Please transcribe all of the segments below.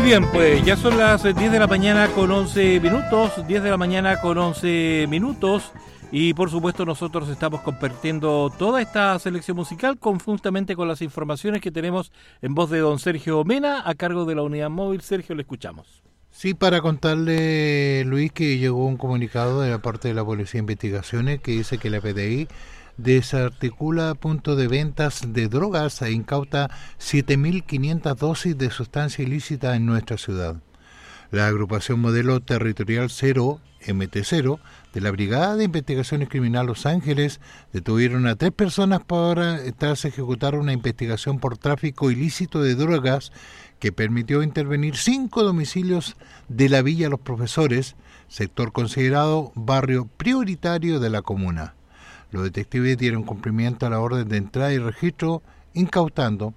bien, pues ya son las 10 de la mañana con 11 minutos, 10 de la mañana con 11 minutos, y por supuesto nosotros estamos compartiendo toda esta selección musical conjuntamente con las informaciones que tenemos en voz de don Sergio Mena, a cargo de la unidad móvil. Sergio, le escuchamos. Sí, para contarle, Luis, que llegó un comunicado de la parte de la Policía de Investigaciones que dice que la PDI desarticula puntos de ventas de drogas e incauta 7.500 dosis de sustancia ilícita en nuestra ciudad. La agrupación Modelo Territorial 0, MT0, de la Brigada de Investigaciones Criminales Los Ángeles detuvieron a 3 personas tras ejecutar una investigación por tráfico ilícito de drogas que permitió intervenir 5 domicilios de la Villa Los Profesores, sector considerado barrio prioritario de la comuna. Los detectives dieron cumplimiento a la orden de entrada y registro, incautando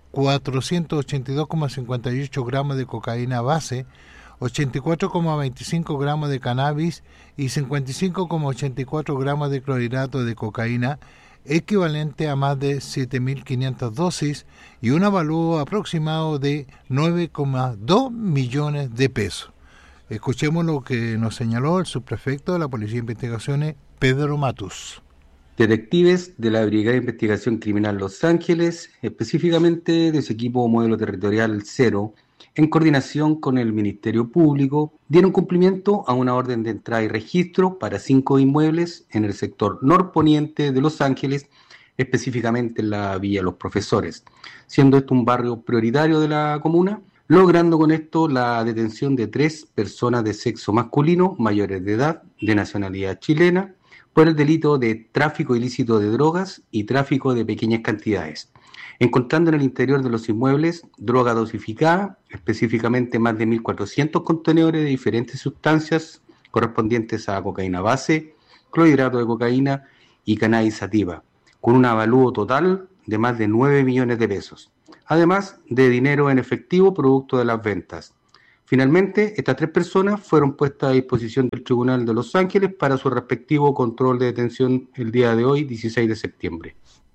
482,58 gramos de cocaína base, 84,25 gramos de cannabis y 55,84 gramos de clorhidrato de cocaína, equivalente a más de 7.500 dosis y un avalúo aproximado de 9,2 millones de pesos. Escuchemos lo que nos señaló el subprefecto de la Policía de Investigaciones, Pedro Matus. Detectives de la Brigada de Investigación Criminal Los Ángeles, específicamente de su equipo Modelo Territorial 0, en coordinación con el Ministerio Público, dieron cumplimiento a una orden de entrada y registro para 5 inmuebles en el sector norponiente de Los Ángeles, específicamente en la Villa Los Profesores, siendo esto un barrio prioritario de la comuna, logrando con esto la detención de 3 personas de sexo masculino, mayores de edad, de nacionalidad chilena, por el delito de tráfico ilícito de drogas y tráfico de pequeñas cantidades, encontrando en el interior de los inmuebles droga dosificada, específicamente más de 1.400 contenedores de diferentes sustancias correspondientes a cocaína base, clorhidrato de cocaína y cannabis sativa, con un avalúo total de más de 9 millones de pesos, además de dinero en efectivo producto de las ventas. Finalmente, estas 3 personas fueron puestas a disposición del Tribunal de Los Ángeles para su respectivo control de detención el día de hoy, 16 de septiembre.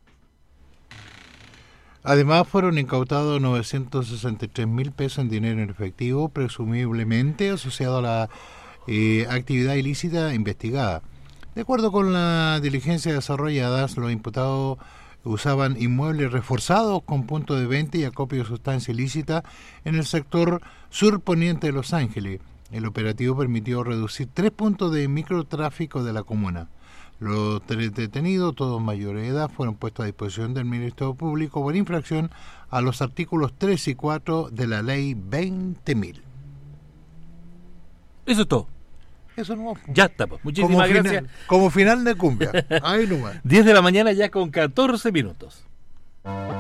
Además, fueron incautados 963.000 pesos en dinero en efectivo, presumiblemente asociado a la actividad ilícita investigada. De acuerdo con la diligencia desarrollada, los imputados usaban inmuebles reforzados con puntos de venta y acopio de sustancia ilícita en el sector surponiente de Los Ángeles. El operativo permitió reducir 3 puntos de microtráfico de la comuna. Los 3 detenidos, todos mayores de edad, fueron puestos a disposición del Ministerio Público por infracción a los artículos 3 y 4 de la Ley 20.000. Eso es todo. Eso no. Ya está, pues. Muchísimas gracias. Como final de cumbia. Ahí nomás. 10 de la mañana ya con 14 minutos.